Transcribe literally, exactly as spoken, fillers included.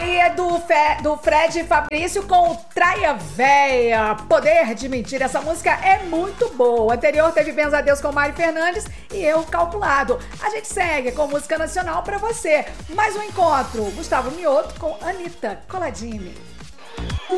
aí é do, Fe, do Fred Fabrício com Traia Véia, Poder de Mentir. Essa música é muito boa. O anterior teve Benza a Deus com Mari Fernandes e Eu Calculado. A gente segue com música nacional pra você. Mais um encontro, Gustavo Mioto com Anitta Coladini.